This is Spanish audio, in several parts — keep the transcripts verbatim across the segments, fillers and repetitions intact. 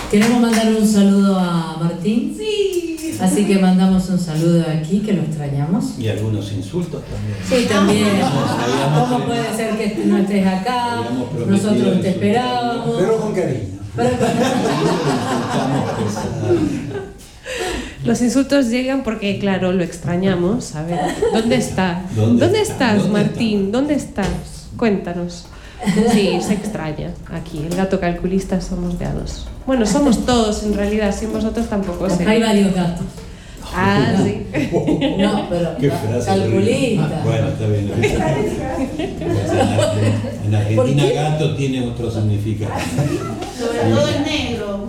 Queremos mandar un saludo a Martín. Sí. Así que mandamos un saludo aquí, que lo extrañamos. Y algunos insultos también. Sí, también. Habíamos ¿Cómo pre- puede ser que no estés acá? habíamos prometido Nosotros te insultar. esperábamos. Pero con cariño. Pero- Los insultos llegan porque, claro, lo extrañamos. A ver, ¿dónde está? ¿Dónde ¿Dónde, está? estás, ¿Dónde Martín? está? ¿Dónde estás? Cuéntanos. Sí, se extraña. Aquí, el gato calculista somos de a dos. Bueno, somos todos en realidad, sin vosotros tampoco sé. Hay varios gatos. Ah, sí. No, pero Qué frase calculista. horrible. Bueno, está bien. En ¿Por Argentina qué? gato tiene otro significado. Sobre todo el negro.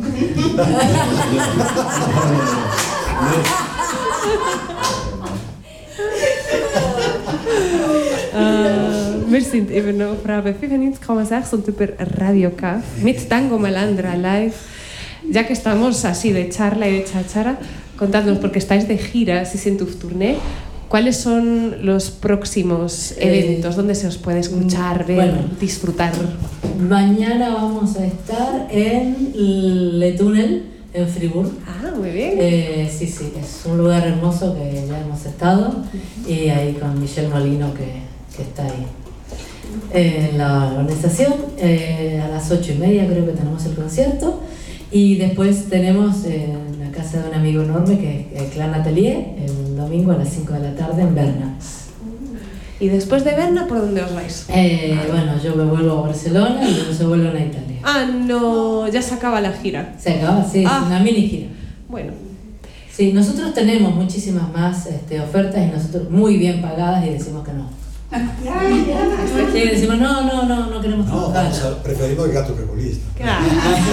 Uh, wir sind eben auf Rabe fünfundneunzig Komma sechs und über Radio K mit Tango Malandra live. Ya que estamos así de charla y de chachara, contadnos, porque estáis de gira, si en tu tourné, ¿cuáles son los próximos eventos? Eh, ¿Dónde se os puede escuchar, ver, bueno. disfrutar? Mañana vamos a estar en Le Tunnel, en Fribourg. Ah, muy bien. Eh, sí, sí, es un lugar hermoso que ya hemos estado. Y ahí con Michelle Molino, que, que está ahí en la organización. Eh, a las ocho y media creo que tenemos el concierto. Y después tenemos eh, en la casa de un amigo enorme, que es el Clan Atelier, el domingo a las cinco de la tarde en Berna. Y después de Berna, ¿por dónde os vais? Eh, bueno, yo me vuelvo a Barcelona y luego se vuelven a Italia. Ah, no, ya se acaba la gira. Se acaba, sí, Ah. es una mini gira. Bueno, Sí, nosotros tenemos muchísimas más este, ofertas y nosotros muy bien pagadas y decimos que no. Sí, decimos no, no, no, no queremos No, trabajar. vamos a, preferimos el gato calculista. claro.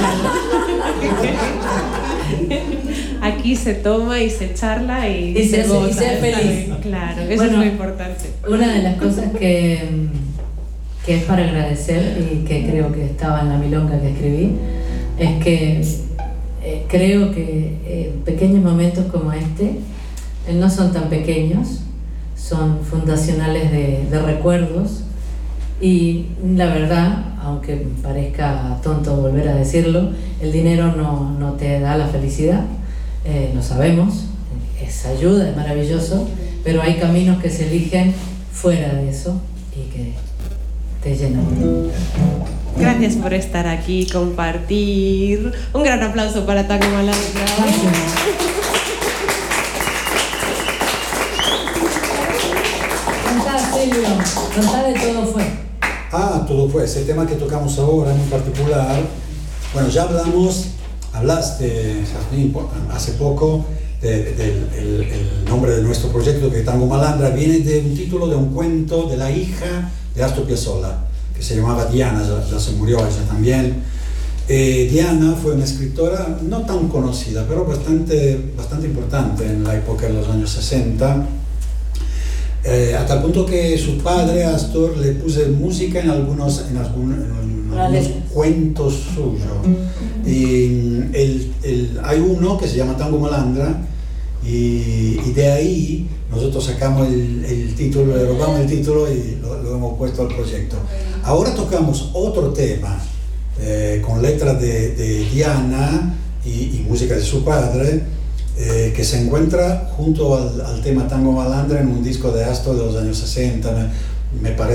Aquí se toma y se charla y, Y se hace- y goza. se es feliz. Claro, eso Bueno, es lo importante. Una de las cosas que, mm, que es para agradecer y que creo que estaba en la milonga que escribí, es que eh, creo que eh, pequeños momentos como este eh, no son tan pequeños, son fundacionales de, de recuerdos y la verdad, aunque parezca tonto volver a decirlo, el dinero no, no te da la felicidad, eh, lo sabemos, es ayuda, es maravilloso, pero hay caminos que se eligen fuera de eso y que te llenan. Gracias por estar aquí, compartir. Un gran aplauso para Tango Malandra. Contá, Silvio, contá de Todo Fue. Ah, todo fue. Ese tema que tocamos ahora, muy particular. Bueno, ya hablamos, hablaste, Jasmine, hace poco del de, de, el, el nombre de nuestro proyecto, que Tango Malandra viene de un título de un cuento de la hija de Astor Piazzolla, que se llamaba Diana, ya, ya se murió ella también. Eh, Diana fue una escritora no tan conocida, pero bastante, bastante importante en la época de los años sesenta. Eh, a tal punto que su padre, Astor, le puso música en algunos, en algún, en algunos cuentos suyos. Y el, el, hay uno que se llama Tango Malandra, y, y de ahí nosotros sacamos el, el título, le robamos el título y lo, lo hemos puesto al proyecto. Ahora tocamos otro tema eh, con letras de, de Diana y, y música de su padre, Eh, que se encuentra junto al, al tema Tango Malandra en un disco de Astor de los años sesenta, me, me parece.